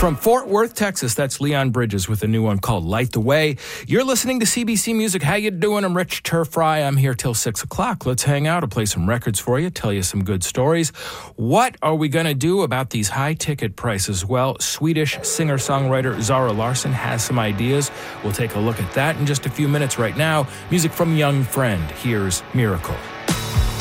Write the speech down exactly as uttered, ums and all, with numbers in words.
From Fort Worth, Texas, that's Leon Bridges with a new one called Light the Way. You're listening to C B C Music. How you doing? I'm Rich Turfry. I'm here till six o'clock. Let's hang out. I'll play some records for you, tell you some good stories. What are we going to do about these high ticket prices? Well, Swedish singer-songwriter Zara Larsson has some ideas. We'll take a look at that in just a few minutes. Right now, music from Young Friend. Here's Miracle.